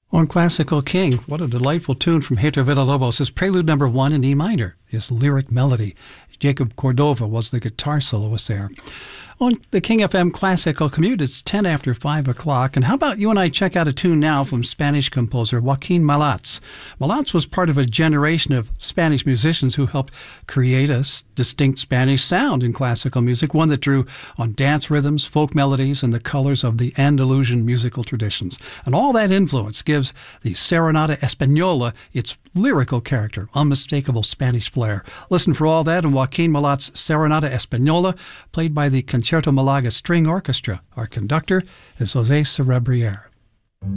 On Classical King, what a delightful tune from Heitor Villa-Lobos. His Prelude No. 1 in E minor, his lyric melody. Jacob Cordova was the guitar soloist there. On the King FM Classical Commute, it's 10 after 5 o'clock. And how about you and I check out a tune now from Spanish composer Joaquin Malats. Malats was part of a generation of Spanish musicians who helped create a distinct Spanish sound in classical music, one that drew on dance rhythms, folk melodies, and the colors of the Andalusian musical traditions. And all that influence gives the Serenata Española its lyrical character, unmistakable Spanish flair. Listen for all that in Joaquin Malats' Serenata Española, played by the Concerto Malaga String Orchestra. Our conductor is José Cerebrier.